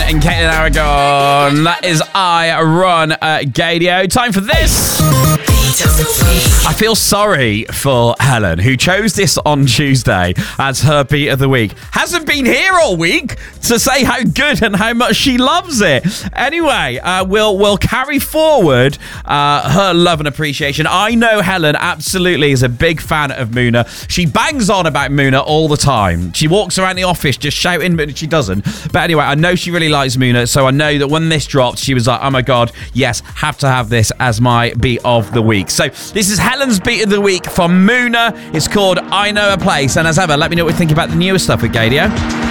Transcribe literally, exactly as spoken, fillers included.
and Caitlin Aragon. That is I Run uh, Gadio. Time for this. I feel sorry for Helen, who chose this on Tuesday as her beat of the week. Hasn't been here all week to say how good and how much she loves it. Anyway, uh, we'll we'll carry forward uh, her love and appreciation. I know Helen absolutely is a big fan of Muna. She bangs on about Muna all the time. She walks around the office just shouting, but she doesn't. But anyway, I know she really likes Muna, so I know that when this dropped, she was like, oh my God, yes, have to have this as my beat of the week. So this is Helen's beat of the week from Muna. It's called I Know a Place. And as ever, let me know what you think about the newest stuff with Gadio.